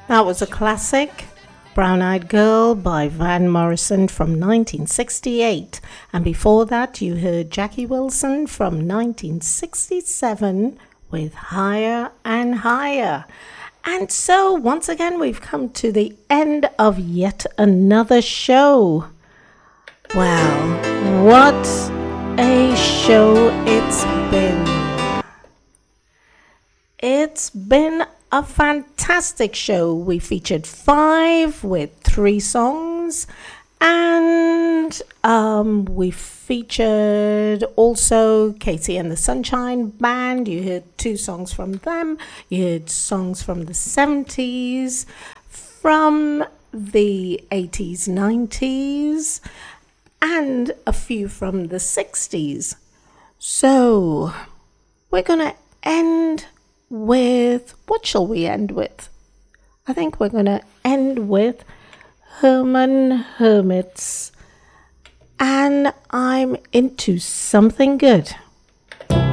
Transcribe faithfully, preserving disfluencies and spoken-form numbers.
That was a classic, Brown Eyed Girl by Van Morrison from nineteen sixty-eight. And before that, you heard Jackie Wilson from nineteen sixty-seven with Higher and Higher. And so, once again, we've come to the end of yet another show. Wow, what a show it's been. It's been a fantastic show. We featured five with three songs, and um, we featured also Katie and the Sunshine Band. You heard two songs from them. You heard songs from the seventies, from the eighties, nineties, and a few from the sixties. So we're going to end with, what shall we end with? I think we're going to end with Herman Hermits, and I'm into something good.